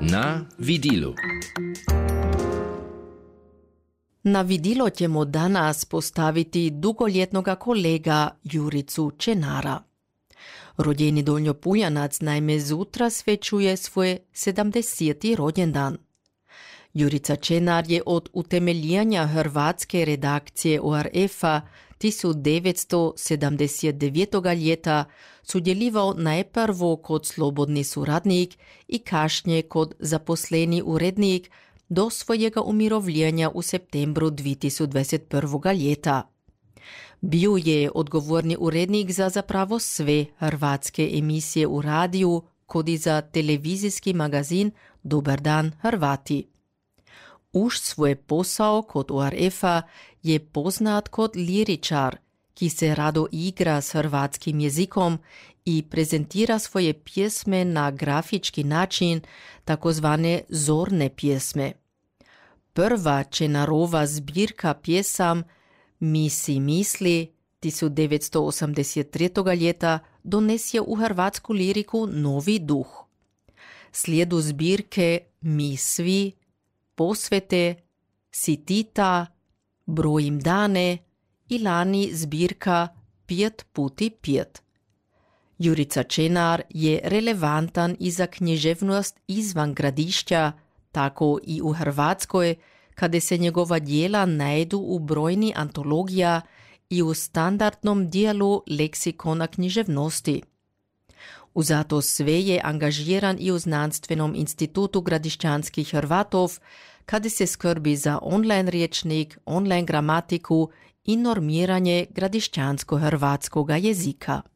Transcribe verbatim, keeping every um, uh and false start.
Na vidilu. Na vidilo ćemo danas postaviti dugoljetnoga kolega Juricu Čenara. Rođeni Donjopujanac naime zutra svečuje svoj sedamdeseti rođendan. Jurica Čenar je od utemeljanja hrvatske redakcije O R F-a tisoč devetsto sedamdeset devetega ljeta sudjelovao najprvo kot slobodni suradnik i kašnje kot zaposleni urednik do svojega umirovljenja u septembru dve tisoč dvadeset prvega ljeta. Bio je odgovorni urednik za zapravo sve hrvatske emisije u radiju, kot i za televizijski magazin Dobar dan Hrvati. Už svoj posao kod O R F-a je poznat kot liričar, ki se rado igra s hrvatskim jezikom i prezentira svoje pjesme na grafički način, takozvane zorne pjesme. Prva Čenarova zbirka pjesam Mi si misli tisoč devetsto osemdeset tretjega ljeta donesje u hrvatsku liriku novi duh. Slijedu zbirke Mi svi, Posvete, Sitita, Brojim dane i lani zbirka Pjet puti pjet. Jurica Čenar je relevantan i za književnost izvan gradišća, tako i u Hrvatskoj, kada se njegova djela najdu u brojni antologija i u standardnom dijelu leksikona književnosti. Uzato sve je angažiran i u Znanstvenom institutu gradišćanskih Hrvatov, kada se skrbi za online rječnik, online gramatiku i normiranje gradišćansko-hrvatskoga jezika.